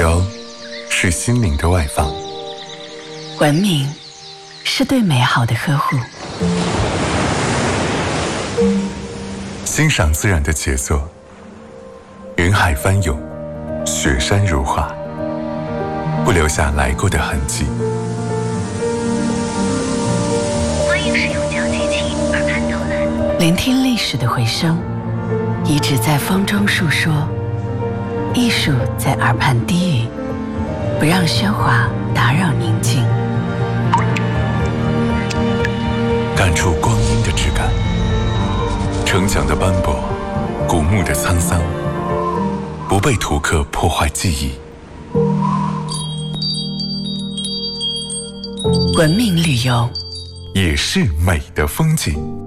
流是心灵的外放， 文明是对美好的呵护。 欣赏自然的杰作，云海翻涌，雪山如画，不留下来过的痕迹。 欢迎使用脚机器耳畔导览， 聆听历史的回声，遗址在风中述说，艺术在耳畔低语，不让喧哗打扰宁静。 感触光阴的质感，城墙的斑驳，古墓的沧桑，不被图刻破坏记忆。 文明旅游也是美的风景。